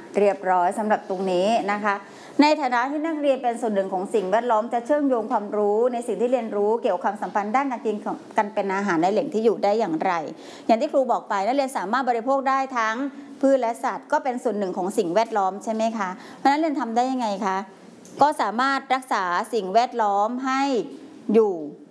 เรียบร้อยสำหรับตรงนี้นะคะในฐานะที่นักเรียนเป็นส่วนหนึ่งของสิ่งแวดล้อมจะเชื่อมโยงความรู้ในสิ่งที่เรียนรู้เกี่ยวกับความสัมพันธ์ด้านการกินกันเป็นอาหารในแหล่งที่อยู่ได้อย่างไรอย่างที่ครูบอกไปนักเรียนสามารถบริโภคได้ทั้งพืชและสัตว์ก็เป็นส่วนหนึ่งของสิ่งแวดล้อมใช่ไหมคะเพราะฉะนั้นเรียนทำได้ยังไงคะก็สามารถรักษาสิ่งแวดล้อมให้อยู่